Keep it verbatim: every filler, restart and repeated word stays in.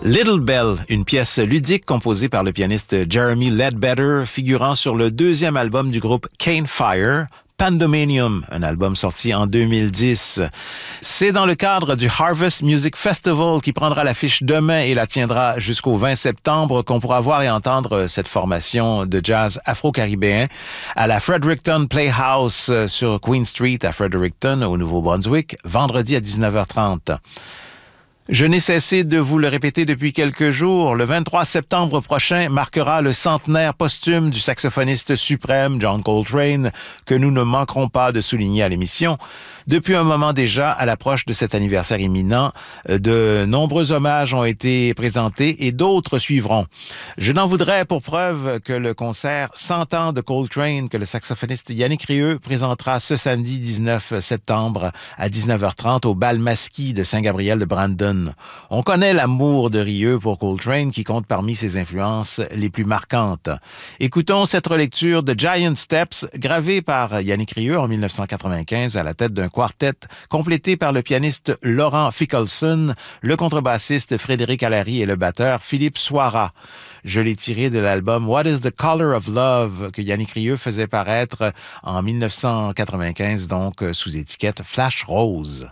Little Bell, une pièce ludique composée par le pianiste Jeremy Ledbetter, figurant sur le deuxième album du groupe Cane Fire, Pandominium, un album sorti en deux mille dix. C'est dans le cadre du Harvest Music Festival qui prendra l'affiche demain et la tiendra jusqu'au vingt septembre qu'on pourra voir et entendre cette formation de jazz afro-caribéen à la Fredericton Playhouse sur Queen Street à Fredericton, au Nouveau-Brunswick, vendredi à dix-neuf heures trente. Je n'ai cessé de vous le répéter depuis quelques jours. Le vingt-trois septembre prochain marquera le centenaire posthume du saxophoniste suprême John Coltrane, que nous ne manquerons pas de souligner à l'émission. Depuis un moment déjà, à l'approche de cet anniversaire imminent, de nombreux hommages ont été présentés et d'autres suivront. Je n'en voudrais pour preuve que le concert cent ans de Coltrane que le saxophoniste Yannick Rieu présentera ce samedi dix-neuf septembre à dix-neuf heures trente au Bal Masquis de Saint-Gabriel de Brandon. On connaît l'amour de Rieu pour Coltrane qui compte parmi ses influences les plus marquantes. Écoutons cette relecture de Giant Steps gravée par Yannick Rieu en dix-neuf cent quatre-vingt-quinze à la tête d'un quartet complété par le pianiste Laurent Fickelson, le contrebassiste Frédéric Allary et le batteur Philippe Soira. Je l'ai tiré de l'album What is the Color of Love que Yannick Rieu faisait paraître en dix-neuf cent quatre-vingt-quinze, donc sous étiquette Flash Rose.